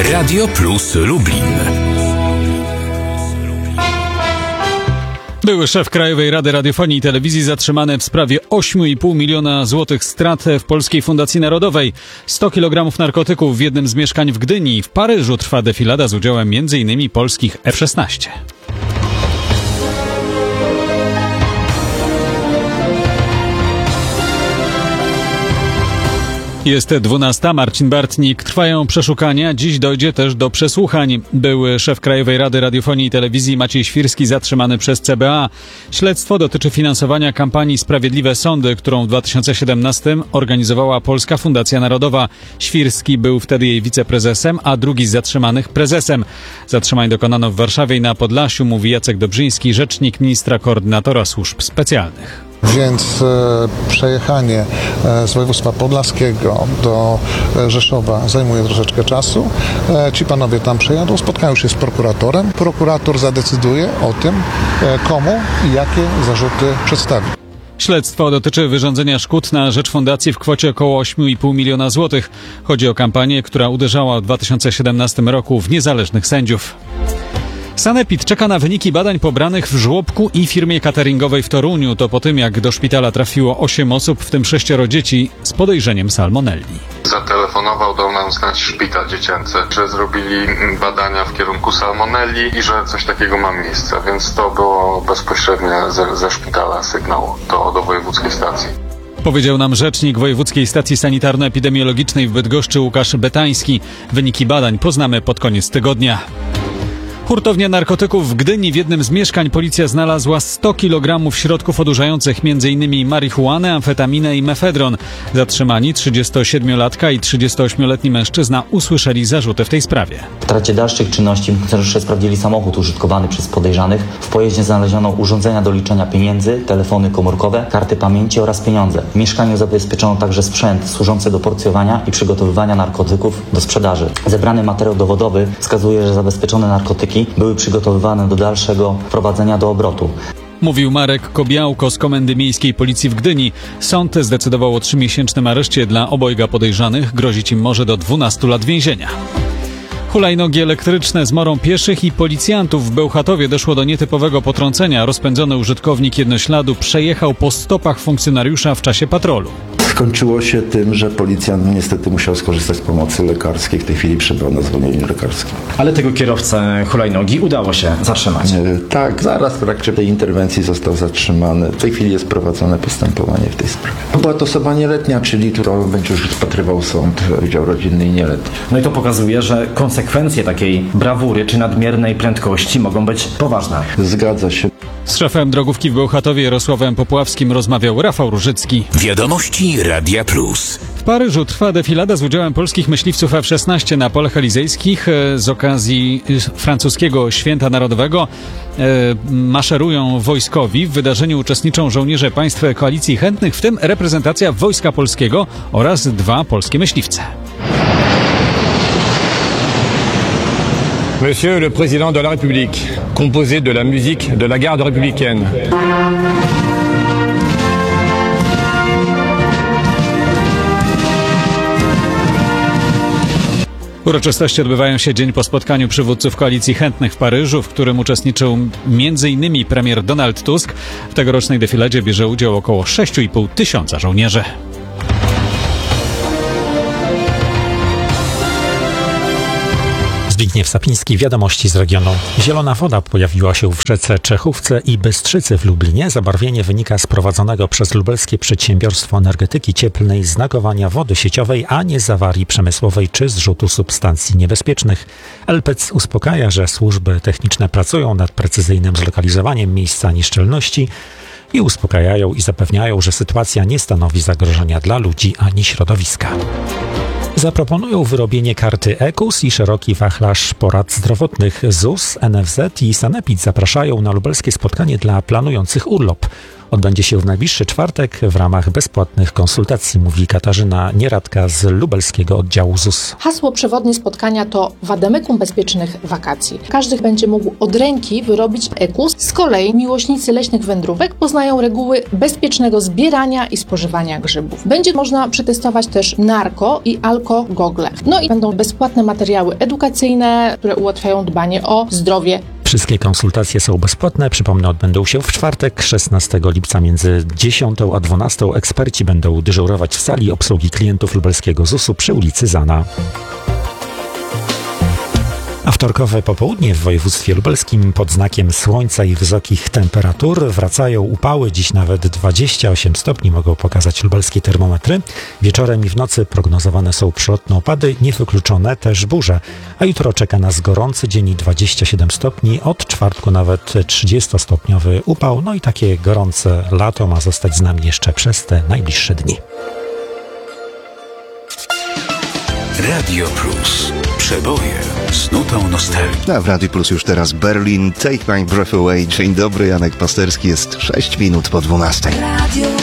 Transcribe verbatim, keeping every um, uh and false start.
Radio Plus Lublin. Były szef Krajowej Rady Radiofonii i Telewizji zatrzymany w sprawie osiem i pół miliona złotych strat w Polskiej Fundacji Narodowej. sto kilogramów narkotyków w jednym z mieszkań w Gdyni. W Paryżu trwa defilada z udziałem między innymi polskich F szesnaście. Jest dwunasta, Marcin Bartnik. Trwają przeszukania. Dziś dojdzie też do przesłuchań. Były szef Krajowej Rady Radiofonii i Telewizji Maciej Świrski zatrzymany przez C B A. Śledztwo dotyczy finansowania kampanii Sprawiedliwe Sądy, którą w dwa tysiące siedemnastym organizowała Polska Fundacja Narodowa. Świrski był wtedy jej wiceprezesem, a drugi z zatrzymanych prezesem. Zatrzymań dokonano w Warszawie i na Podlasiu, mówi Jacek Dobrzyński, rzecznik ministra koordynatora służb specjalnych. Więc e, przejechanie e, z województwa podlaskiego do e, Rzeszowa zajmuje troszeczkę czasu. E, ci panowie tam przejadą, spotkają się z prokuratorem. Prokurator zadecyduje o tym, e, komu i jakie zarzuty przedstawi. Śledztwo dotyczy wyrządzenia szkód na rzecz fundacji w kwocie około osiem i pół miliona złotych. Chodzi o kampanię, która uderzała w dwa tysiące siedemnastym roku w niezależnych sędziów. Sanepid czeka na wyniki badań pobranych w żłobku i firmie cateringowej w Toruniu. To po tym, jak do szpitala trafiło osiem osób, w tym sześcioro dzieci, z podejrzeniem salmonelli. Zatelefonował do nam znać szpital dziecięcy, że zrobili badania w kierunku salmonelli i że coś takiego ma miejsce, więc to było bezpośrednio ze, ze szpitala sygnał do, do wojewódzkiej stacji. Powiedział nam rzecznik Wojewódzkiej Stacji Sanitarno-Epidemiologicznej w Bydgoszczy Łukasz Betański. Wyniki badań poznamy pod koniec tygodnia. Hurtownia narkotyków w Gdyni. W jednym z mieszkań policja znalazła sto kilogramów środków odurzających, m.in. marihuanę, amfetaminę i mefedron. Zatrzymani trzydziestosiedmiolatka i trzydziestoośmioletni mężczyzna usłyszeli zarzuty w tej sprawie. W trakcie dalszych czynności funkcjonariusze sprawdzili samochód użytkowany przez podejrzanych. W pojeździe znaleziono urządzenia do liczenia pieniędzy, telefony komórkowe, karty pamięci oraz pieniądze. W mieszkaniu zabezpieczono także sprzęt służący do porcjowania i przygotowywania narkotyków do sprzedaży. Zebrany materiał dowodowy wskazuje, że zabezpieczone narkotyki były przygotowywane do dalszego wprowadzenia do obrotu. Mówił Marek Kobiałko z Komendy Miejskiej Policji w Gdyni. Sąd zdecydował o trzymiesięcznym areszcie dla obojga podejrzanych. Grozić im może do dwunastu lat więzienia. Hulajnogi elektryczne zmorą pieszych i policjantów. W Bełchatowie doszło do nietypowego potrącenia. Rozpędzony użytkownik jednośladu przejechał po stopach funkcjonariusza w czasie patrolu. Skończyło się tym, że policjant niestety musiał skorzystać z pomocy lekarskiej. W tej chwili przebywał na zwolnieniu lekarskim. Ale tego kierowcę hulajnogi udało się zatrzymać. E, tak, zaraz w trakcie tej interwencji został zatrzymany. W tej chwili jest prowadzone postępowanie w tej sprawie. Była to osoba nieletnia, czyli którą będzie już rozpatrywał sąd, Wydział Rodzinny i Nieletni. No i to pokazuje, że konsekwencje takiej brawury czy nadmiernej prędkości mogą być poważne. Zgadza się. Z szefem drogówki w Bełchatowie Jarosławem Popławskim rozmawiał Rafał Różycki. Wiadomości Radia Plus. W Paryżu trwa defilada z udziałem polskich myśliwców F szesnaście na polach elizejskich. Z okazji francuskiego Święta Narodowego maszerują wojskowi. W wydarzeniu uczestniczą żołnierze państw Koalicji Chętnych, w tym reprezentacja Wojska Polskiego oraz dwa polskie myśliwce. Monsieur le Président de la République, composé de la musique de la garde républicaine. Uroczystości odbywają się dzień po spotkaniu przywódców Koalicji Chętnych w Paryżu, w którym uczestniczył między innymi premier Donald Tusk. W tegorocznej defiladzie bierze udział około sześć i pół tysiąca żołnierzy. Zbigniew Sapiński, wiadomości z regionu. Zielona woda pojawiła się w rzece Czechówce i Bystrzycy w Lublinie. Zabarwienie wynika z prowadzonego przez lubelskie przedsiębiorstwo energetyki cieplnej znakowania wody sieciowej, a nie z awarii przemysłowej czy zrzutu substancji niebezpiecznych. L P C uspokaja, że służby techniczne pracują nad precyzyjnym zlokalizowaniem miejsca nieszczelności i uspokajają i zapewniają, że sytuacja nie stanowi zagrożenia dla ludzi ani środowiska. Zaproponują wyrobienie karty E K U S i szeroki wachlarz porad zdrowotnych. Z U S, N F Z i Sanepid zapraszają na lubelskie spotkanie dla planujących urlop. odbędzie się w najbliższy czwartek w ramach bezpłatnych konsultacji, mówi Katarzyna Nieradka z lubelskiego oddziału Z U S. Hasło przewodnie spotkania to Wademekum bezpiecznych wakacji. Każdy będzie mógł od ręki wyrobić ekus. Z kolei miłośnicy leśnych wędrówek poznają reguły bezpiecznego zbierania i spożywania grzybów. Będzie można przetestować też narko i alko gogle. No i będą bezpłatne materiały edukacyjne, które ułatwiają dbanie o zdrowie. Wszystkie konsultacje są bezpłatne. Przypomnę, odbędą się w czwartek, szesnastego lipca między dziesiątą a dwunastą. Eksperci będą dyżurować w sali obsługi klientów lubelskiego Z U S-u przy ulicy Zana. A wtorkowe popołudnie w województwie lubelskim pod znakiem słońca i wysokich temperatur wracają upały. Dziś nawet dwadzieścia osiem stopni mogą pokazać lubelskie termometry. Wieczorem i w nocy prognozowane są przelotne opady, niewykluczone też burze. A jutro czeka nas gorący dzień i dwadzieścia siedem stopni. Od czwartku nawet trzydziestostopniowy upał. No i takie gorące lato ma zostać z nami jeszcze przez te najbliższe dni. Radio Plus. Przeboje z nutą nostalgii. A w Radio Plus już teraz Berlin, Take My Breath Away. Dzień dobry, Janek Pasterski, jest sześć minut po dwunastej.